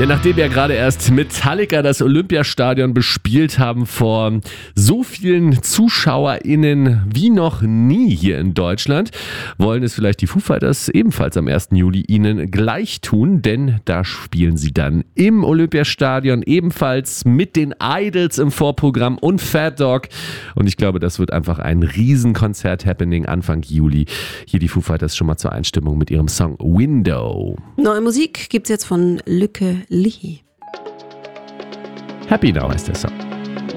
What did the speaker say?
Ja, nachdem wir gerade erst Metallica das Olympiastadion bespielt haben vor so vielen ZuschauerInnen wie noch nie hier in Deutschland, wollen es vielleicht die Foo Fighters ebenfalls am 1. Juli ihnen gleich tun, denn da spielen sie dann im Olympiastadion ebenfalls mit den Idols im Vorprogramm und Fat Dog. Und ich glaube, das wird einfach ein Riesenkonzert-Happening Anfang Juli. Hier die Foo Fighters schon mal zur Einstimmung mit ihrem Song Window. Neue Musik gibt's jetzt von Lücke Lee. Happy Now heißt der Song.